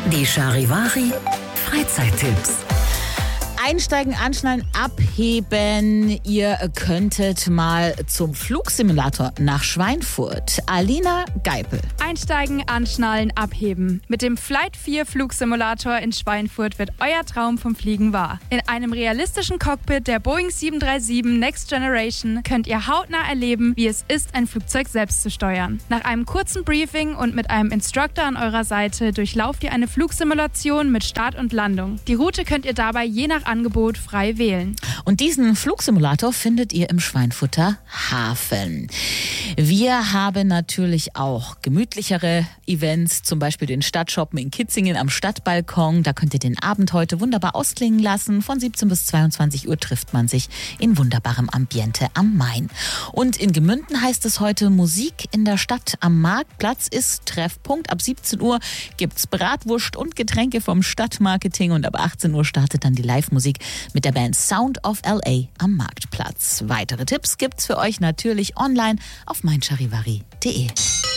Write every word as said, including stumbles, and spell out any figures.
Die Charivari Freizeittipps. Einsteigen, anschnallen, abheben. Ihr könntet mal zum Flugsimulator nach Schweinfurt. Alina Geipel. Einsteigen, anschnallen, abheben. Mit dem Flight vier Flugsimulator in Schweinfurt wird euer Traum vom Fliegen wahr. In einem realistischen Cockpit der Boeing sieben drei sieben Next Generation könnt ihr hautnah erleben, wie es ist, ein Flugzeug selbst zu steuern. Nach einem kurzen Briefing und mit einem Instructor an eurer Seite durchlauft ihr eine Flugsimulation mit Start und Landung. Die Route könnt ihr dabei je nach Angebot frei wählen. Und diesen Flugsimulator findet ihr im Schweinfurter Hafen. Wir haben natürlich auch gemütlichere Events, zum Beispiel den Stadtshoppen in Kitzingen am Stadtbalkon. Da könnt ihr den Abend heute wunderbar ausklingen lassen. Von siebzehn bis zweiundzwanzig Uhr trifft man sich in wunderbarem Ambiente am Main. Und in Gemünden heißt es heute Musik in der Stadt. Am Marktplatz ist Treffpunkt. Ab siebzehn Uhr gibt's Bratwurst und Getränke vom Stadtmarketing und ab achtzehn Uhr startet dann die Live-Musik mit der Band Sound of L A am Marktplatz. Weitere Tipps gibt's für euch natürlich online auf mein charivari punkt de.